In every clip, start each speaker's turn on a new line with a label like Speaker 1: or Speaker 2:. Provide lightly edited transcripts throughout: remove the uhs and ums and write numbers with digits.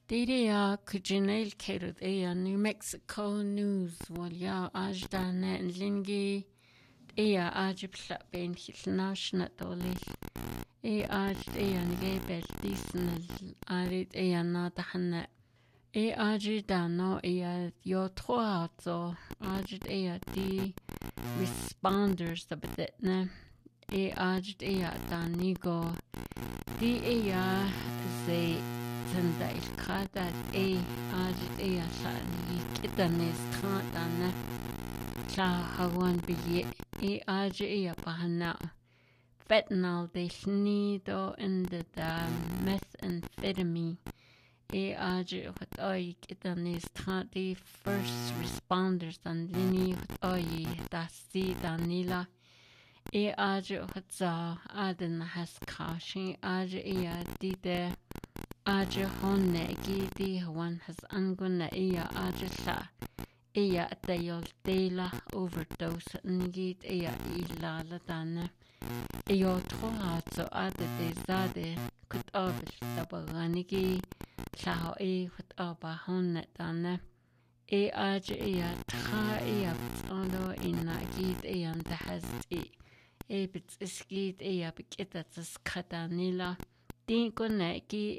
Speaker 1: Diria Kujinel Kerut Ea New Mexico News Walya Ajdana Lingi Ea Ajibla Ben Hilnash Dolly E Aj Ea Ngebel Disney Arid Ea Natahana E Ajidano Ea Yotoazo Ajid Ea di responders the bedetne E Ajid Ea Danigo Di Ea ze Tanda ilkada ajid shani kitanes tana la hawan biye ajid bahana fentanyl de nido in the methamphetamine ajid what kitanes the first responders and lini what dasti danila ajid what za aden has kashi ajid dide Aja honne gidi one has anguna ajala atayol dela overdose ngit ila ladana trohazo de zade kut abel tabaganigi lao wat aba honne dana aja tra ando inna git anda has bits skit bikitas katanila Din koneki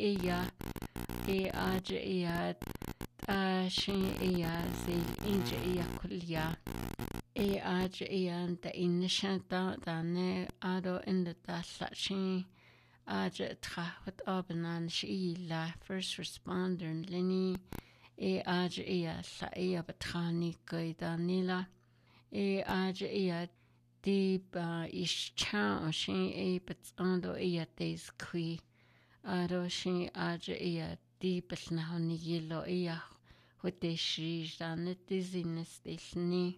Speaker 1: aja shin zil inja kulya aja anta inshanta dane ado in the dashin aja trahut abanan shila first responder lini aja sa batrani danila aja deep ischan shin bits ando des kui Aroshin aja deep snahoni yellow what they she done it dizziness ni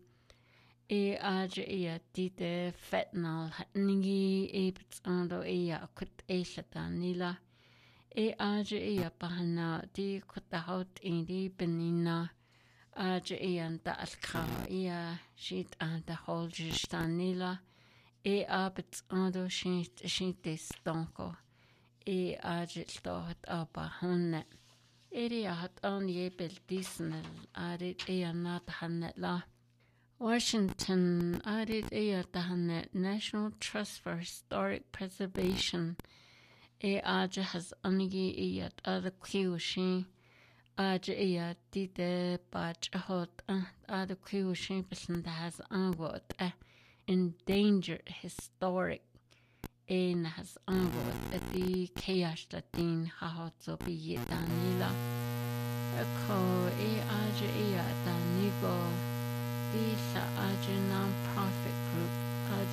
Speaker 1: aja dide fentanyl ningi bits ando kut danila aja bahana di kut indi benina aja da alka sheet and the whole danila bits ando sheet stonko ajit dot aba honne hat on yebel disnel arit not hannet la Washington arit tahannet National Trust for Historic Preservation aja has ongi other clue aja dide bach hot other clue person that has angot endangered historic has angot the chaos that din hahatso be danila ko aja danigo this aja non-profit group